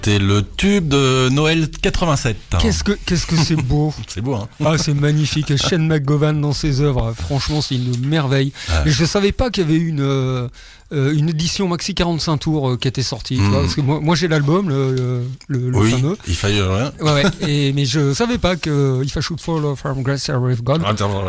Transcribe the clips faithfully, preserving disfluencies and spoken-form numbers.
C'est le tube de Noël quatre-vingt-sept. Qu'est-ce que, qu'est-ce que c'est beau. C'est beau, hein. Ah, c'est magnifique. Shane McGowan dans ses œuvres, franchement, c'est une merveille. Ah. Mais je savais pas qu'il y avait une euh, une édition maxi quarante-cinq tours euh, qui était sortie. Mmh. Tu vois, parce que moi, moi j'ai l'album, le, le, le oui, fameux. Il fallait rien. Ouais, ouais. Et, mais je savais pas que If I Should Fall from Grace with God.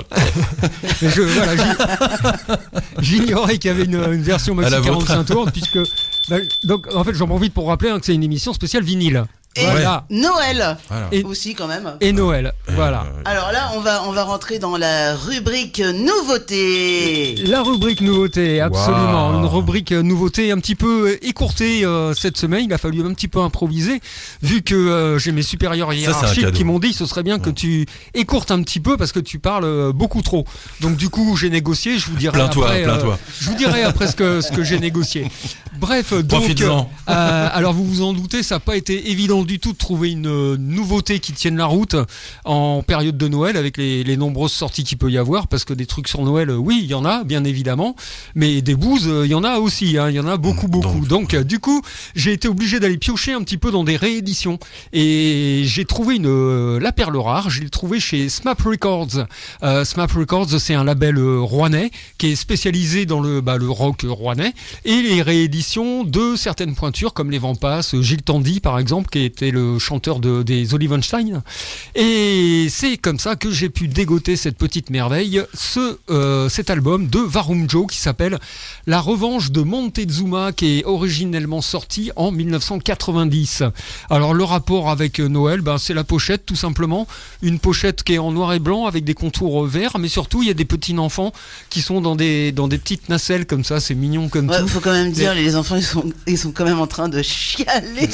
Mais je, voilà, j'ignorais qu'il y avait une, une version maxi quarante-cinq tours, puisque bah, donc en fait j'en profite pour rappeler hein, que c'est une émission spéciale vinyle. Et voilà. Noël voilà. Et, aussi quand même. Et Noël, et voilà. Euh, Alors là, on va on va rentrer dans la rubrique nouveauté. La rubrique nouveauté, absolument. Wow. Une rubrique nouveauté un petit peu écourtée euh, cette semaine. Il a fallu un petit peu improviser, vu que euh, j'ai mes supérieurs hiérarchiques qui m'ont dit ce serait bien que tu écourtes un petit peu parce que tu parles beaucoup trop. Donc du coup, j'ai négocié. Je vous dirai plains-toi, après. plains-toi. Euh, je vous dirai après ce que ce que j'ai négocié. Bref, donc. Euh, alors vous vous en doutez, ça n'a pas été évident du tout de trouver une euh, nouveauté qui tienne la route en période de Noël avec les, les nombreuses sorties qu'il peut y avoir, parce que des trucs sur Noël, euh, oui, il y en a bien évidemment, mais des bouses, il euh, y en a aussi, hein, il y en a beaucoup beaucoup. Donc, Donc euh, du coup, j'ai été obligé d'aller piocher un petit peu dans des rééditions et j'ai trouvé une euh, la perle rare. Je l'ai trouvé chez Smap Records. Euh, Smap Records, c'est un label euh, rouennais qui est spécialisé dans le bah, le rock rouennais et les rééditions de certaines pointures comme les Vampas, Gilles Tandy par exemple, qui était le chanteur de, des Olivenstein. Et c'est comme ça que j'ai pu dégoter cette petite merveille, ce, euh, cet album de Varum Joe qui s'appelle La Revanche de Montezuma, qui est originellement sorti en dix-neuf cent quatre-vingt-dix. Alors le rapport avec Noël, ben, c'est la pochette tout simplement, une pochette qui est en noir et blanc avec des contours verts, mais surtout il y a des petits enfants qui sont dans des, dans des petites nacelles comme ça, c'est mignon comme ouais, tout. Faut quand même dire, les enfants ils sont, ils sont quand même en train de chialer.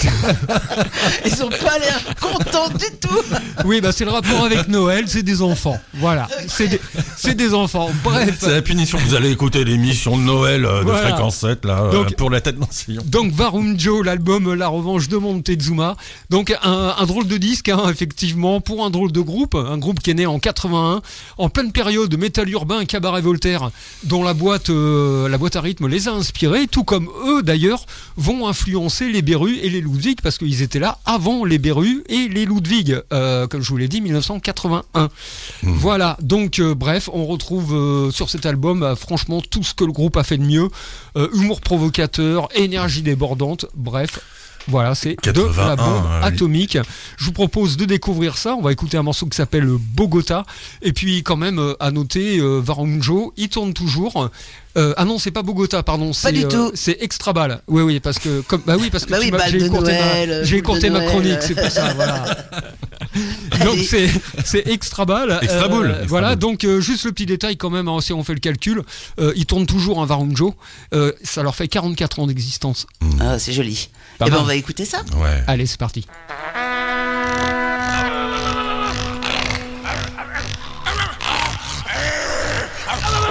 Ils ont pas l'air contents du tout. Oui, bah c'est le rapport avec Noël, c'est des enfants. Voilà, c'est des, c'est des enfants. Bref. C'est la punition. Vous allez écouter l'émission de Noël euh, de voilà. Fréquence sept là, donc, euh, pour la tête dans le sillon. Donc Varum Joe, l'album La Revanche de Montezuma. Donc un, un drôle de disque, hein, effectivement, pour un drôle de groupe, un groupe qui est né en quatre-vingt-un, en pleine période métal urbain, cabaret Voltaire, dont la boîte, euh, la boîte à rythme les a inspirés, tout comme eux d'ailleurs vont influencer les Berus et les Ludwig parce qu'ils étaient là avant les Berus et les Ludwig, euh, comme je vous l'ai dit, dix-neuf cent quatre-vingt-un. Mmh. Voilà, donc euh, bref, on retrouve euh, sur cet album euh, franchement tout ce que le groupe a fait de mieux, euh, humour provocateur, énergie débordante, bref. Voilà, c'est de la bombe oui. atomique. Je vous propose de découvrir ça. On va écouter un morceau qui s'appelle Bogota. Et puis quand même, euh, à noter, euh, Varum Joe, il tourne toujours. Euh, ah non, c'est pas Bogota, pardon. C'est, pas du euh, tout. C'est Extra Ball. Oui, oui, parce que comme bah oui, parce que bah tu oui, j'ai écourté Noël, ma, j'ai écourté ma chronique, Noël. c'est pour ça. Voilà. Donc c'est c'est Extra Ball. Extra euh, boule. Extra voilà. boule. Donc euh, juste le petit détail quand même, hein, si on fait le calcul, euh, il tourne toujours un Varum Joe. Euh, ça leur fait quarante-quatre ans d'existence. Ah, c'est joli. Et eh ben on va écouter ça. Ouais. Allez, c'est parti.